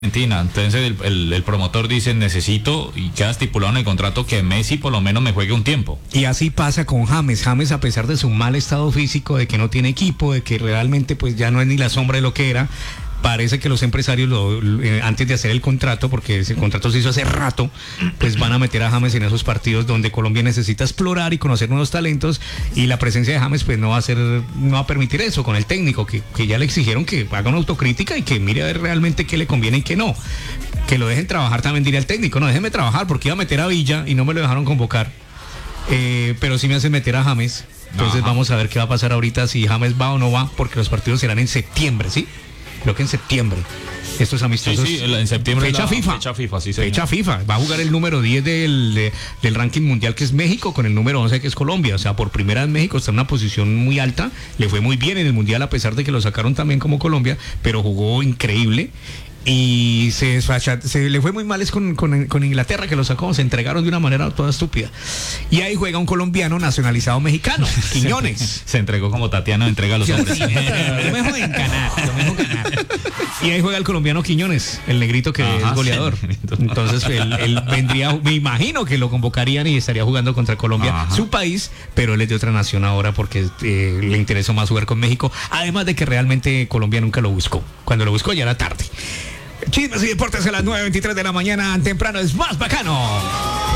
Argentina. Entonces el promotor dice necesito, y queda estipulado en el contrato, que Messi por lo menos me juegue un tiempo. Y así pasa con James. James, a pesar de su mal estado físico, de que no tiene equipo, de que realmente pues ya no es ni la sombra de lo que era, parece que los empresarios antes de hacer el contrato, porque ese contrato se hizo hace rato, pues van a meter a James en esos partidos donde Colombia necesita explorar y conocer nuevos talentos, y la presencia de James pues no va a permitir eso con el técnico, que ya le exigieron que haga una autocrítica y que mire a ver realmente qué le conviene y qué no. Que lo dejen trabajar también, diría el técnico. No, déjenme trabajar, porque iba a meter a Villa y no me lo dejaron convocar. Pero sí me hacen meter a James. Entonces vamos a ver qué va a pasar ahorita, si James va o no va, porque los partidos serán en septiembre, ¿sí? Creo que en septiembre. Estos amistosos. Sí, en septiembre. Fecha FIFA. Fecha FIFA, sí, señor. Fecha FIFA. Va a jugar el número 10 del ranking mundial, que es México, con el número 11, que es Colombia. O sea, por primera vez México está en una posición muy alta. Le fue muy bien en el mundial, a pesar de que lo sacaron también como Colombia, pero jugó increíble. Y se le fue muy mal con Inglaterra, que lo sacó, se entregaron de una manera toda estúpida. Y ahí juega un colombiano nacionalizado mexicano, Quiñones. Se entregó como Tatiana entrega a los hombres. Lo mejor en ganar. Y ahí juega el colombiano Quiñones, el negrito que es goleador. Entonces él vendría, me imagino que lo convocarían y estaría jugando contra Colombia, su país, pero él es de otra nación ahora porque le interesó más jugar con México. Además de que realmente Colombia nunca lo buscó. Cuando lo buscó ya era tarde. Chismes y deportes a las 9:23 de la mañana. Temprano es más bacano.